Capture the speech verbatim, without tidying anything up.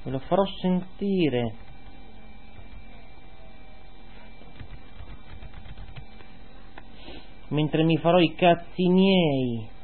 Me lo farò sentire. Mentre mi farò i cazzi miei.